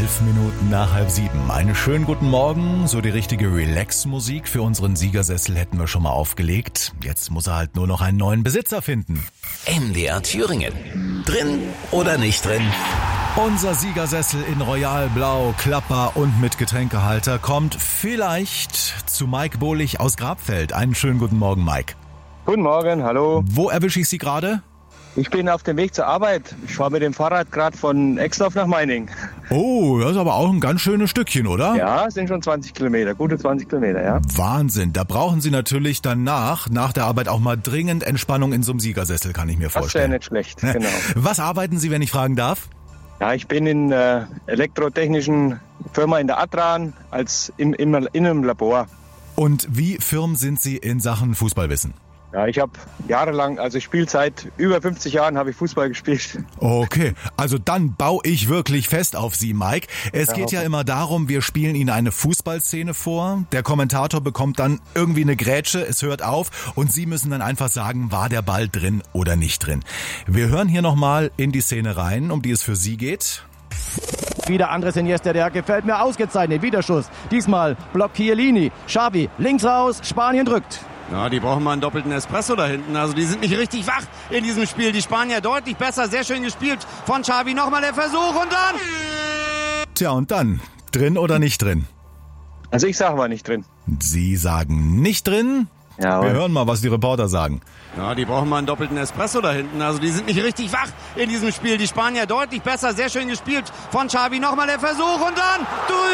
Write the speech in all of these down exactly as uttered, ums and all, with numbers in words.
Elf Minuten nach halb sieben. Einen schönen guten Morgen. So die richtige Relax-Musik für unseren Siegersessel hätten wir schon mal aufgelegt. Jetzt muss er halt nur noch einen neuen Besitzer finden. M D R Thüringen. Drin oder nicht drin? Unser Siegersessel in Royal Blau, Klapper und mit Getränkehalter kommt vielleicht zu Mike Bohlig aus Grabfeld. Einen schönen guten Morgen, Mike. Guten Morgen, hallo. Wo erwische ich Sie gerade? Ich bin auf dem Weg zur Arbeit. Ich fahre mit dem Fahrrad gerade von Exdorf nach Meiningen. Oh, das ist aber auch ein ganz schönes Stückchen, oder? Ja, es sind schon zwanzig Kilometer, gute zwanzig Kilometer, ja. Wahnsinn, da brauchen Sie natürlich danach, nach der Arbeit auch mal dringend Entspannung in so einem Siegersessel, kann ich mir vorstellen. Das wäre nicht schlecht, genau. Was arbeiten Sie, wenn ich fragen darf? Ja, ich bin in der elektrotechnischen Firma in der Adran als im, im, in einem Labor. Und wie firm sind Sie in Sachen Fußballwissen? Ja, ich habe jahrelang, also ich spiele seit über fünfzig Jahren, habe ich Fußball gespielt. Okay, also dann baue ich wirklich fest auf Sie, Mike. Es Ja, geht ja okay. immer darum, wir spielen Ihnen eine Fußballszene vor. Der Kommentator bekommt dann irgendwie eine Grätsche, es hört auf und Sie müssen dann einfach sagen, war der Ball drin oder nicht drin. Wir hören hier nochmal in die Szene rein, um die es für Sie geht. Wieder Andres Iniesta, der gefällt mir ausgezeichnet. Wiederschuss. Diesmal blockt Chiellini. Xavi links raus. Spanien drückt. Ja, die brauchen mal einen doppelten Espresso da hinten. Also die sind nicht richtig wach in diesem Spiel. Die Spanier deutlich besser. Sehr schön gespielt von Xavi. Nochmal der Versuch und dann... Tja, und dann, drin oder nicht drin? Also ich sage mal nicht drin. Sie sagen nicht drin. Ja, Wir hören mal, was die Reporter sagen. Ja, die brauchen mal einen doppelten Espresso da hinten. Also die sind nicht richtig wach in diesem Spiel. Die Spanier deutlich besser. Sehr schön gespielt von Xavi. Nochmal der Versuch und dann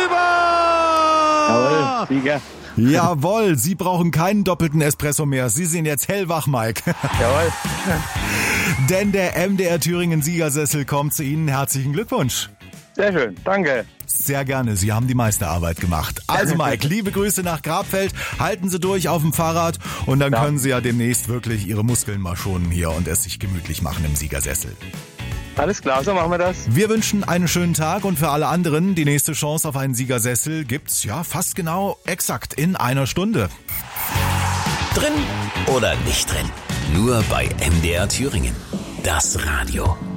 drüber! Jawohl, Sieger. Jawohl, Sie brauchen keinen doppelten Espresso mehr. Sie sind jetzt hellwach, Mike. Jawohl. Denn der M D R Thüringen Siegersessel kommt zu Ihnen. Herzlichen Glückwunsch. Sehr schön, danke. Sehr gerne, Sie haben die meiste Arbeit gemacht. Also Mike, liebe Grüße nach Grabfeld. Halten Sie durch auf dem Fahrrad und dann Ja. können Sie ja demnächst wirklich Ihre Muskeln mal schonen hier und es sich gemütlich machen im Siegersessel. Alles klar, so machen wir das. Wir wünschen einen schönen Tag und für alle anderen die nächste Chance auf einen Siegersessel gibt's ja fast genau exakt in einer Stunde. Drin oder nicht drin? Nur bei M D R Thüringen. Das Radio.